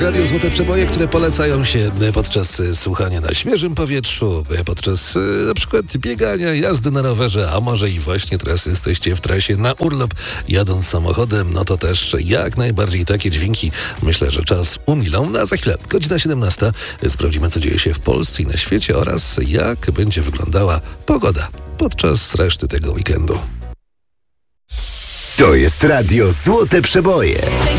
Radio Złote Przeboje, które polecają się podczas słuchania na świeżym powietrzu, podczas na przykład biegania, jazdy na rowerze, a może i właśnie teraz jesteście w trasie na urlop jadąc samochodem, no to też jak najbardziej takie dźwięki myślę, że czas umilą. No a za chwilę, godzina 17, sprawdzimy co dzieje się w Polsce i na świecie oraz jak będzie wyglądała pogoda podczas reszty tego weekendu. To jest Radio Złote Przeboje.